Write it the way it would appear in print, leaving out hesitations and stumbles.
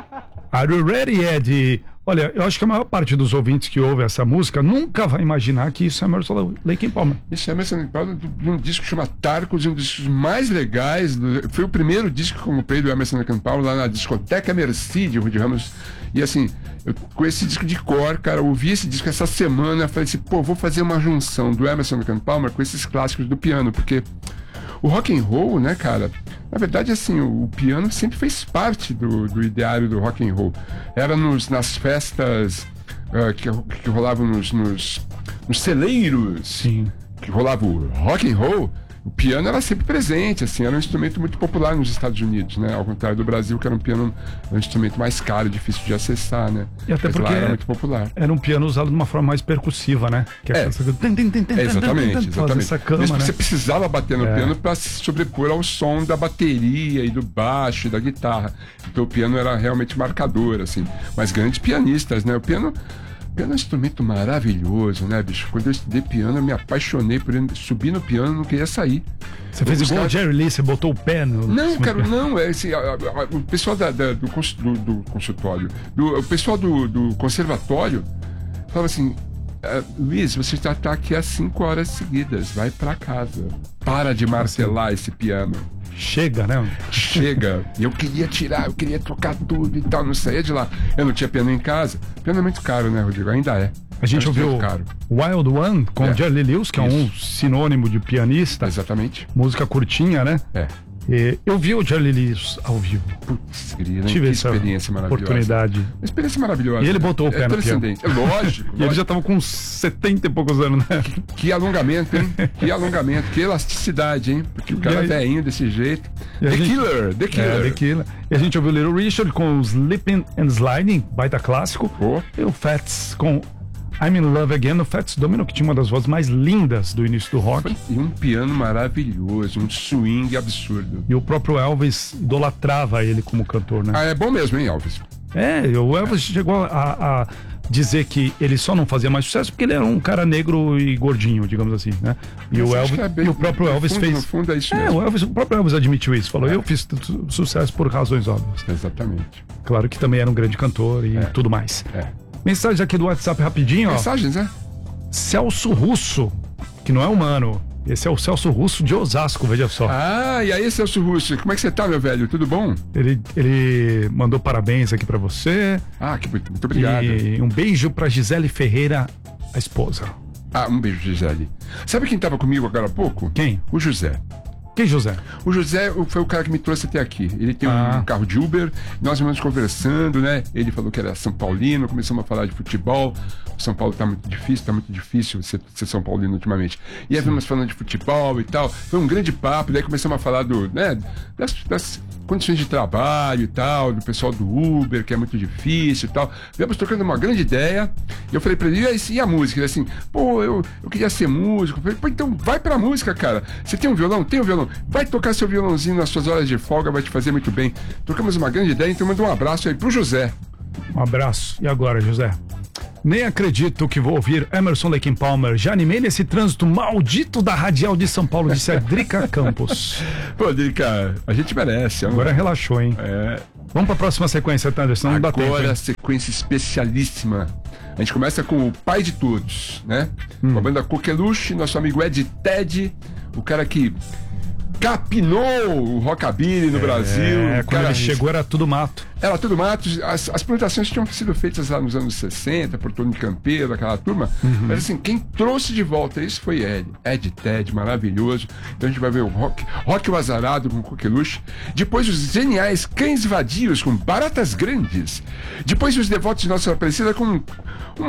Are You Ready, Ed? Olha, eu acho que a maior parte dos ouvintes que ouvem essa música nunca vai imaginar que isso é Emerson Lake and Palmer. Isso é Emerson Lake and Palmer, de um disco que chama Tarcos, um dos discos mais legais. Foi o primeiro disco que eu comprei do Emerson Lake and Palmer lá na discoteca Merci de Rudy Ramos. E assim, eu, com esse disco de cor, cara, eu ouvi esse disco essa semana, falei assim, pô, vou fazer uma junção do Emerson Lake and Palmer com esses clássicos do piano, porque o rock and roll, né, cara, na verdade, assim, o piano sempre fez parte do ideário do rock and roll. Era nas festas que rolavam nos celeiros. Sim. Que rolava o rock and roll. O piano era sempre presente, assim, era um instrumento muito popular nos Estados Unidos, né? Ao contrário do Brasil, que era um instrumento mais caro, difícil de acessar, né? E até mas porque lá era muito popular. Era um piano usado de uma forma mais percussiva, né? Que Exatamente. Essa cama, mesmo né? você precisava bater no piano para se sobrepor ao som da bateria e do baixo e da guitarra. Então o piano era realmente marcador, assim. Mas grandes pianistas, né? O piano é um instrumento maravilhoso, né, bicho? Quando eu estudei piano, eu me apaixonei por ele. Subir no piano, não queria sair. Você fez igual o Jerry Lee, você botou o pé no... Não, cara, não. É assim, o pessoal do consultório, o pessoal do conservatório, falava assim, Luiz, você já tá aqui há 5 horas seguidas, vai pra casa. Para de martelar esse piano. Chega, né? Chega. E eu queria tirar, eu queria trocar tudo e tal, não saía de lá. Eu não tinha piano em casa. Piano é muito caro, né, Rodrigo? Ainda é. A gente ouviu Wild One com Jerry Lee Lewis, que é um sinônimo de pianista. Exatamente. Música curtinha, né? É. Eu vi o Jerry Lee Lewis ao vivo. Putz, querida, tive que essa experiência maravilhosa. Oportunidade. Uma experiência maravilhosa. E ele botou o pé no piano. É lógico. E ele já tava com 70 e poucos anos, né? Que alongamento, hein? Que alongamento, que elasticidade, hein? Porque o cara é velhinho desse jeito. The Killer. E a gente ouviu o Little Richard com Slipping and Sliding, baita clássico. E o Fats com I'm in Love Again, o Fats Domino, que tinha uma das vozes mais lindas do início do rock. E um piano maravilhoso, um swing absurdo. E o próprio Elvis idolatrava ele como cantor, né? Ah, é bom mesmo, hein, Elvis? O Elvis chegou a dizer que ele só não fazia mais sucesso porque ele era um cara negro e gordinho, digamos assim, né? E o próprio Elvis fez... No fundo é isso mesmo. O próprio Elvis admitiu isso, falou, eu fiz sucesso por razões óbvias. Exatamente. Claro que também era um grande cantor e tudo mais. Mensagem aqui do WhatsApp rapidinho, Mensagens, né? Celso Russo, que não é humano. Esse é o Celso Russo de Osasco, veja só. Ah, e aí, Celso Russo, como é que você tá, meu velho? Tudo bom? Ele mandou parabéns aqui pra você. Ah, muito obrigado. E um beijo pra Gisele Ferreira, a esposa. Ah, um beijo, Gisele. Sabe quem tava comigo agora há pouco? Quem? O José. Quem, José? O José foi o cara que me trouxe até aqui. Ele tem um carro de Uber, nós vamos conversando, né? Ele falou que era São Paulino, começamos a falar de futebol. O São Paulo tá muito difícil ser São Paulino ultimamente. E aí vamos falando de futebol e tal. Foi um grande papo, daí começamos a falar das condições de trabalho e tal, do pessoal do Uber, que é muito difícil e tal. Viemos trocando uma grande ideia. E eu falei pra ele, e a música? Ele assim, pô, eu queria ser músico. Eu falei, pô, então vai pra música, cara. Você tem um violão? Tem um violão. Vai tocar seu violãozinho nas suas horas de folga, vai te fazer muito bem. Trocamos uma grande ideia, então manda um abraço aí pro José. Um abraço. E agora, José? Nem acredito que vou ouvir Emerson Lake and Palmer. Já animei nesse trânsito maldito da Radial de São Paulo, disse a Drica Campos. Pô, Drica, a gente merece. Agora relaxou, hein? Vamos pra próxima sequência, tá, Anderson? Não dá tempo. Agora, sequência especialíssima. A gente começa com o pai de todos, né? Com a banda Coqueluche, nosso amigo Ed Ted, o cara que capinou o rockabilly no Brasil. Quando ele chegou era tudo mato. Era tudo mato. As plantações tinham sido feitas lá nos anos 60, por Tony Campeiro, aquela turma. Mas assim, quem trouxe de volta isso foi Ed Ted, maravilhoso. Então a gente vai ver o Rock o Azarado com Coqueluche. Depois os geniais Cães Vadios com Baratas Grandes. Depois os Devotos de Nossa Aparecida com